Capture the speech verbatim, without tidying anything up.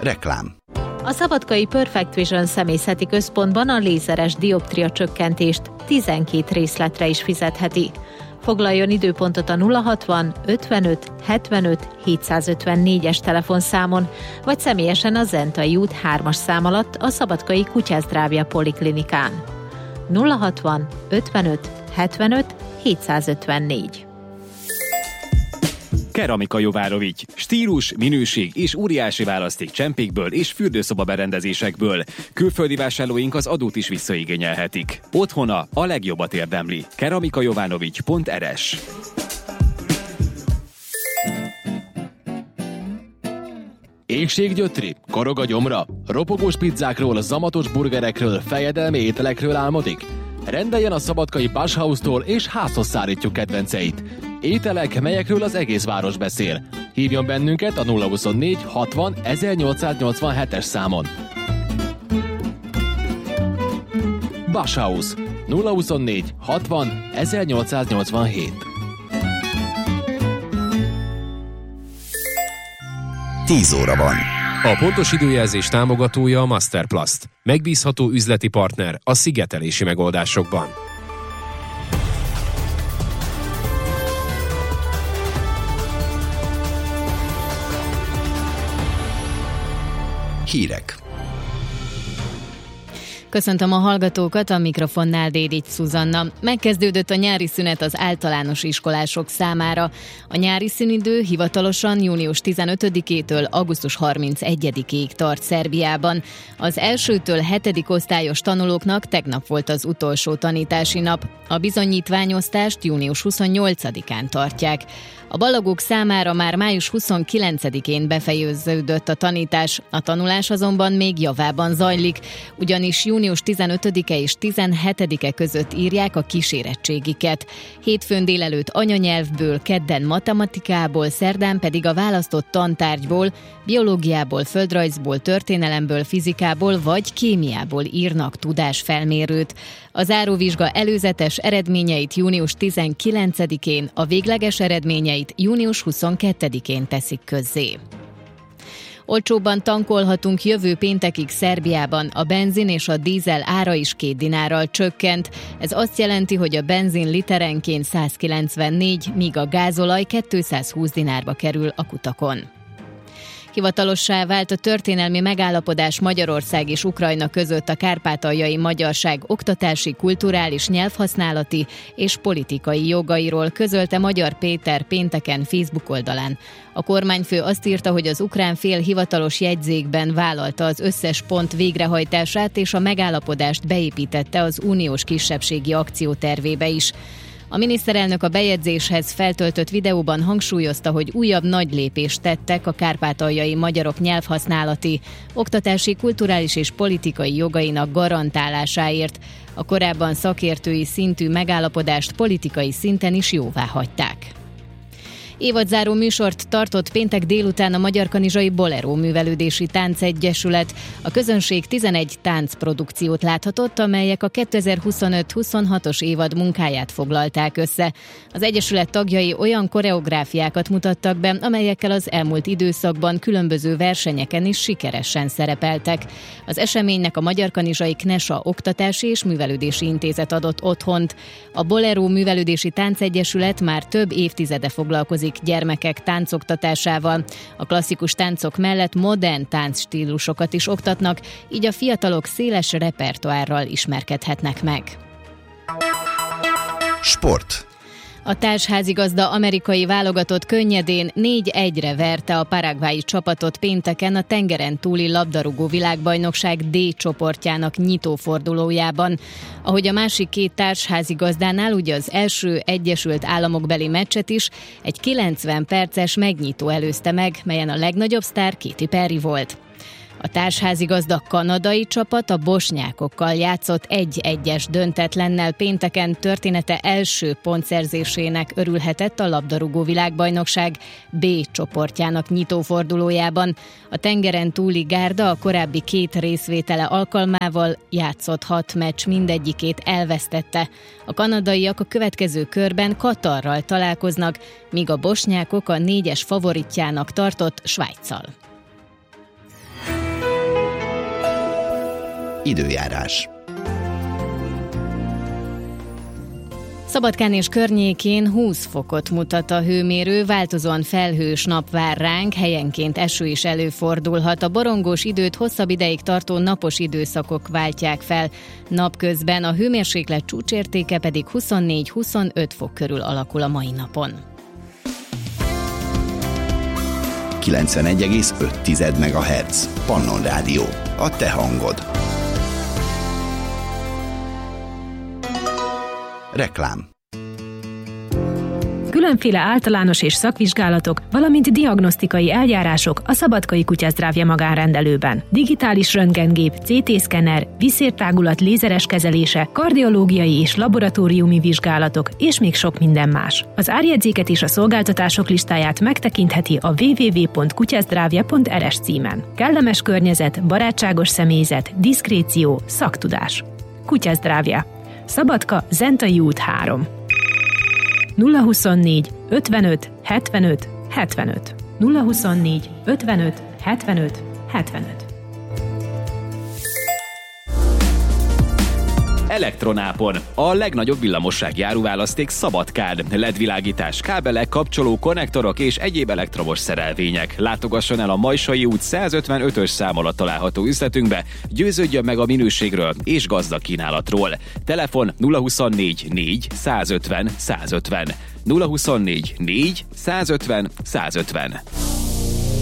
Reklám. A szabadkai Perfect Vision személyzeti központban a lézeres dioptria csökkentést tizenkét részletre is fizetheti. Foglaljon időpontot a nulla hatvan ötvenöt hetvenöt hétszázötvennégyes telefonszámon, vagy személyesen a Zentai út hármas szám alatt a Szabadkai Kutyázdrávja Poliklinikán. nulla hatvan ötvenöt hetvenöt hétszázötvennégy. Keramika Jovárovics. Stílus, minőség és óriási választék csempékből és fürdőszoba berendezésekből. Külföldi vásárlóink az adót is visszaigényelhetik. Otthona a legjobbat érdemli. keramikajovanovics pont er es. Éhséggyötri? Korog a gyomra? Ropogós pizzákról, zamatos burgerekről, fejedelmi ételekről álmodik? Rendeljen a szabadkai Bauhaustól és házhoz szállítjuk kedvenceit. Ételek, melyekről az egész város beszél. Hívjon bennünket a nulla huszonnégy hatvan ezernyolcszáznyolcvanhetes számon. Bauhaus nulla huszonnégy hatvan ezernyolcszáznyolcvanhét. tíz óra van. A pontos időjelzés támogatója a Masterplast. Megbízható üzleti partner a szigetelési megoldásokban. Hírek. Köszöntöm a hallgatókat, a mikrofonnál Dédics Szuzanna. Megkezdődött a nyári szünet az általános iskolások számára. A nyári szünidő hivatalosan június tizenötödikétől augusztus harmincegyedikéig tart Szerbiában. Az elsőtől hetedik osztályos tanulóknak tegnap volt az utolsó tanítási nap. A bizonyítványosztást június huszonnyolcadikán tartják. A ballagók számára már május huszonkilencedikén befejeződött a tanítás, a tanulás azonban még javában zajlik, ugyanis június tizenötödike és tizenhetedike között írják a kísérettségiket. Hétfőn délelőtt anyanyelvből, kedden matematikából, szerdán pedig a választott tantárgyból, biológiából, földrajzból, történelemből, fizikából vagy kémiából írnak tudásfelmérőt. A záróvizsga előzetes eredményeit június tizenkilencedikén, a végleges eredményeit június huszonkettedikén teszik közzé. Olcsóbban tankolhatunk jövő péntekig Szerbiában, a benzin és a dízel ára is két dinárral csökkent. Ez azt jelenti, hogy a benzin literenként százkilencvennégy, míg a gázolaj kétszázhúsz dinárba kerül a kutakon. Hivatalossá vált a történelmi megállapodás Magyarország és Ukrajna között a kárpátaljai magyarság oktatási, kulturális, nyelvhasználati és politikai jogairól, közölte Magyar Péter pénteken Facebook oldalán. A kormányfő azt írta, hogy az ukrán fél hivatalos jegyzékben vállalta az összes pont végrehajtását, és a megállapodást beépítette az uniós kisebbségi akciótervébe is. A miniszterelnök a bejegyzéshez feltöltött videóban hangsúlyozta, hogy újabb nagy lépést tettek a kárpátaljai magyarok nyelvhasználati, oktatási, kulturális és politikai jogainak garantálásáért. A korábban szakértői szintű megállapodást politikai szinten is jóvá hagyták. Évadzáró műsort tartott péntek délután a Magyarkanizsai Bolero Művelődési Táncegyesület. A közönség tizenegy táncprodukciót láthatott, amelyek a kétezer-huszonöt-huszonhatos évad munkáját foglalták össze. Az egyesület tagjai olyan koreográfiákat mutattak be, amelyekkel az elmúlt időszakban különböző versenyeken is sikeresen szerepeltek. Az eseménynek a Magyarkanizsai Knesa Oktatási és Művelődési Intézet adott otthont. A Bolero Művelődési Táncegyesület már több évtizede foglalkozik gyermekek táncoktatásával. A klasszikus táncok mellett modern táncstílusokat is oktatnak, így a fiatalok széles repertoárral ismerkedhetnek meg. Sport. A társházigazda amerikai válogatott könnyedén négy egyre verte a paraguayi csapatot pénteken a tengeren túli labdarúgó világbajnokság D csoportjának nyitófordulójában. Ahogy a másik két társházigazdánál, ugye az első Egyesült Államokbeli meccset is egy kilencven perces megnyitó előzte meg, melyen a legnagyobb sztár Katy Perry volt. A társházigazda kanadai csapat a bosnyákokkal játszott egy-egyes döntetlennel pénteken, története első pontszerzésének örülhetett a labdarúgó világbajnokság B csoportjának nyitófordulójában. A tengeren túli gárda a korábbi két részvétele alkalmával játszott hat meccs mindegyikét elvesztette. A kanadaiak a következő körben Katarral találkoznak, míg a bosnyákok a négyes favoritjának tartott Svájccal. Időjárás. Szabadkán és környékén húsz fokot mutat a hőmérő, változóan felhős nap vár ránk, helyenként eső is előfordulhat. A borongós időt hosszabb ideig tartó napos időszakok váltják fel. Napközben a hőmérséklet csúcsértéke pedig huszonnégy-huszonöt fok körül alakul a mai napon. kilencvenegy egész öt megahertz. Pannon Rádió. A te hangod. Reklám. Különféle általános és szakvizsgálatok, valamint diagnosztikai eljárások a Szabadkai Kutyazdrávja magánrendelőben. Digitális röntgengép, cé té-szkenner, vízszértágulat lézeres kezelése, kardiológiai és laboratóriumi vizsgálatok, és még sok minden más. Az árjegyzéket és a szolgáltatások listáját megtekintheti a double-u double-u double-u pont kutyazdrávja pont er es címen. Kellemes környezet, barátságos személyzet, diszkréció, szaktudás. Kutyazdrávja. Szabadka, Zentai út három. nulla huszonnégy ötvenöt hetvenöt hetvenöt. nulla huszonnégy ötvenöt hetvenöt hetvenöt. Elektronápon. A legnagyobb villamossági áruválaszték Szabadkán. el é dé-világítás, kábelek, kapcsoló, konnektorok és egyéb elektromos szerelvények. Látogasson el a Majsai út százötvenötös szám alatt található üzletünkbe, győződjön meg a minőségről és gazdag kínálatról. Telefon nulla huszonnégy négy százötven százötven. nulla huszonnégy négy százötven százötven.